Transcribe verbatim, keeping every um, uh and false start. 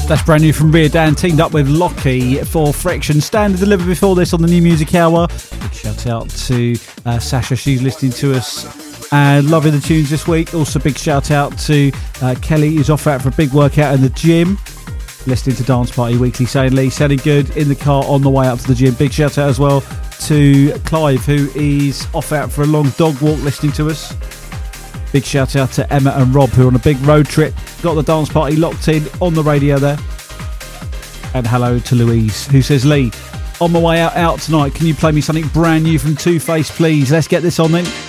That's brand new from Rear Dan, teamed up with Lockie for Friction. Standard delivered before this on the New Music Hour. Big shout out to uh, Sasha, she's listening to us and loving the tunes this week. Also big shout out to uh, Kelly, who's off out for a big workout in the gym, listening to Dance Party Weekly, saying Lee, sounding good in the car on the way up to the gym. Big shout out as well to Clive, who is off out for a long dog walk listening to us. Big shout out to Emma and Rob, who are on a big road trip. Got the Dance Party locked in on the radio there. And hello to Louise, who says, Lee, on my way out, out tonight, can you play me something brand new from Two Face, please? Let's get this on then.